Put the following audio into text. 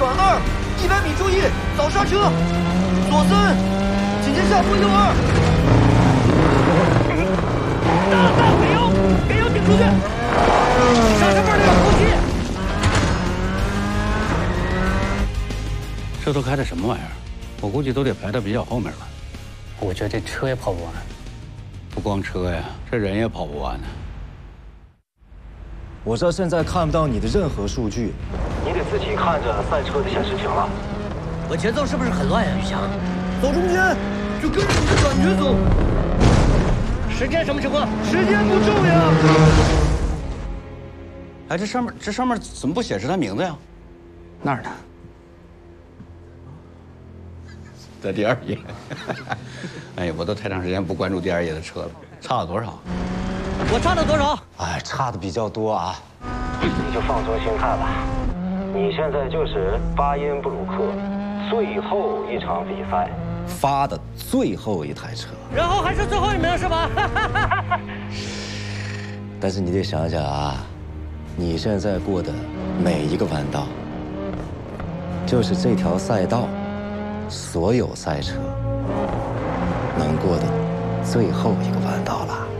转2，100米注意，早刹车，左3，紧接下坡右2。大给油，给油顶出去，刹车棒留点空气。 这都开的什么玩意儿？我估计都得排到比较后面了。 我觉得这车也跑不完。 不光车呀，这人也跑不完呢。 我这现在看不到你的任何数据， 你得自己看着赛车的显示屏了。 我节奏是不是很乱呀，宇翔？走中间，就跟着你的感觉走。时间什么情况？时间不重要。 哎，这上面怎么不显示他名字呀？ 那儿呢？ 在第2页。哎呀，我都太长时间不关注第2页的车了，差了多少？ 我差了多少？ 哎，差的比较多啊。 你就放松心态吧，你现在就是巴音布鲁克最后一场比赛发的最后一台车， 然后还是最后1名是吧？ 但是你得想想啊，你现在过的每一个弯道，就是这条赛道所有赛车能过的最后一个弯道了。